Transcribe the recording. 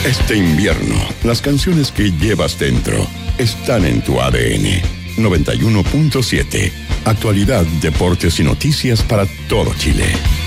Este invierno, las canciones que llevas dentro están en tu ADN. 91.7. Actualidad, deportes y noticias para todo Chile.